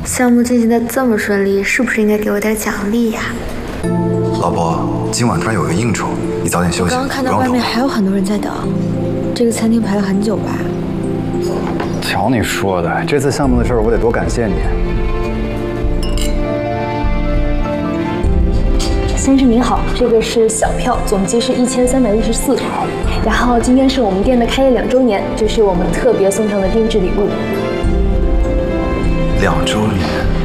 项目进行的这么顺利，是不是应该给我点奖励呀？ 老婆，今晚突然有个应酬，你早点休息。 刚刚看到外面还有很多人在等，这个餐厅排了很久吧？ 瞧你说的，这次项目的事儿，我得多感谢你。 先生您好，这个是小票，总计是1364台。然后今天是我们店的开业2周年，这是我们特别送上的定制礼物。 2周年。